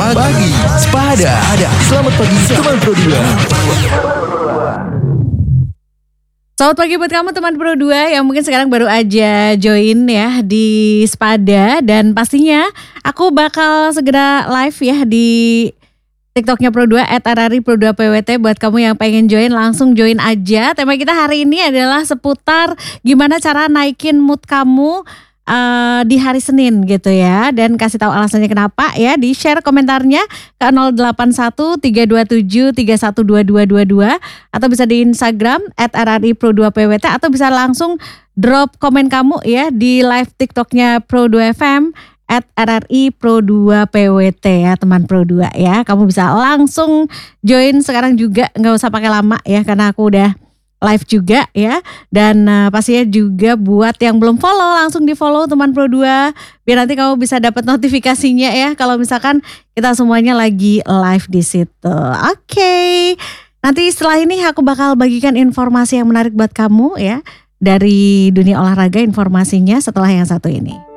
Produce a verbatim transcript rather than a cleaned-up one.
Pagi Sepada. Selamat pagi teman Pro dua. Selamat pagi buat kamu teman Pro dua yang mungkin sekarang baru aja join ya di Sepada. Dan pastinya aku bakal segera live ya di TikToknya Pro dua at R R I Pro dua P W T. Buat kamu yang pengen join langsung join aja. Tema kita hari ini adalah seputar gimana cara naikin mood kamu Uh, di hari Senin gitu ya. Dan kasih tahu alasannya kenapa ya, di share komentarnya ke nol delapan satu tiga dua tujuh tiga satu dua dua dua dua atau bisa di Instagram at R R I Pro dua P W T atau bisa langsung drop komen kamu ya di live TikToknya Pro dua F M at R R I Pro dua P W T ya teman Pro dua ya. Kamu bisa langsung join sekarang juga, nggak usah pakai lama ya karena aku udah live juga ya. Dan uh, pastinya juga buat yang belum follow langsung di follow teman Pro dua biar nanti kamu bisa dapat notifikasinya ya kalau misalkan kita semuanya lagi live di situ. Oke. Okay. Nanti setelah ini aku bakal bagikan informasi yang menarik buat kamu ya dari dunia olahraga, informasinya setelah yang satu ini.